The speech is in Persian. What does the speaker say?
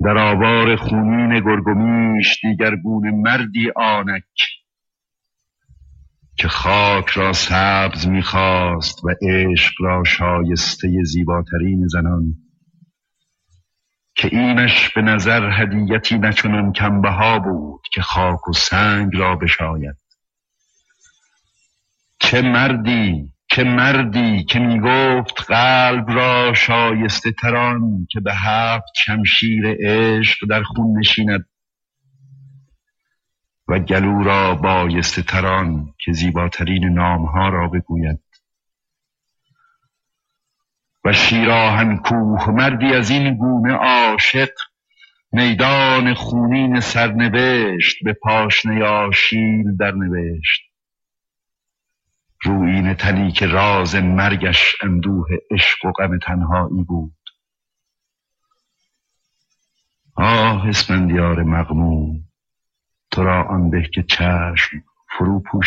در آوار خونین گرگومیش دیگرگون مردی آنک که خاک را سبز می‌خواست و عشق را شایسته زیباترین زنان، که اینش به نظر هدیتی نچنان کمبها بود که خاک و سنگ را بشاید. چه مردی که میگفت قلب را شایسته تران که به 7 شمشیر عشق در خون نشیند و گلو را بایسته تران که زیباترین نامها را بگوید. و شیراهن کوه مردی از این گونه عاشق میدان خونین سرنوشت به پاشنه آشیل در نوشت. رویین تنی که راز مرگش اندوه عشق و غم تنهایی بود. اسفندیار مغموم، تو را آن به که چشم فرو پوشید